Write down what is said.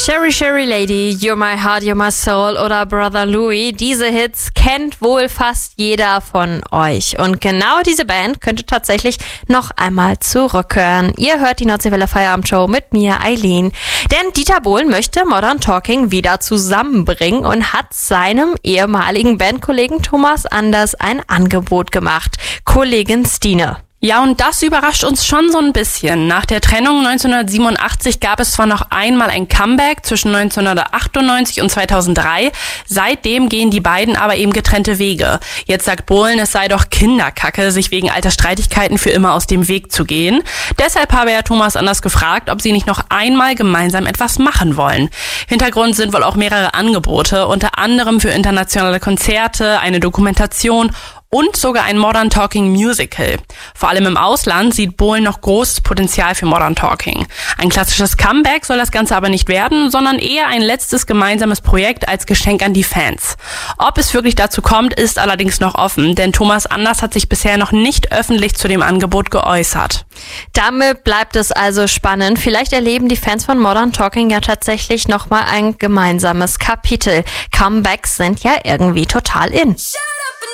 Sherry Sherry Lady, You're My Heart, You're My Soul oder Brother Louie, diese Hits kennt wohl fast jeder von euch. Und genau diese Band könnte tatsächlich noch einmal zurückkehren. Ihr hört die Nordseewelle Feierabendshow mit mir, Eileen. Denn Dieter Bohlen möchte Modern Talking wieder zusammenbringen und hat seinem ehemaligen Bandkollegen Thomas Anders ein Angebot gemacht. Kollegin Stine. Ja, und das überrascht uns schon so ein bisschen. Nach der Trennung 1987 gab es zwar noch einmal ein Comeback zwischen 1998 und 2003. Seitdem gehen die beiden aber eben getrennte Wege. Jetzt sagt Bohlen, es sei doch Kinderkacke, sich wegen alter Streitigkeiten für immer aus dem Weg zu gehen. Deshalb habe er Thomas Anders gefragt, ob sie nicht noch einmal gemeinsam etwas machen wollen. Hintergrund sind wohl auch mehrere Angebote, unter anderem für internationale Konzerte, eine Dokumentation und sogar ein Modern Talking Musical. Vor allem im Ausland sieht Bohlen noch großes Potenzial für Modern Talking. Ein klassisches Comeback soll das Ganze aber nicht werden, sondern eher ein letztes gemeinsames Projekt als Geschenk an die Fans. Ob es wirklich dazu kommt, ist allerdings noch offen, denn Thomas Anders hat sich bisher noch nicht öffentlich zu dem Angebot geäußert. Damit bleibt es also spannend. Vielleicht erleben die Fans von Modern Talking ja tatsächlich nochmal ein gemeinsames Kapitel. Comebacks sind ja irgendwie total in.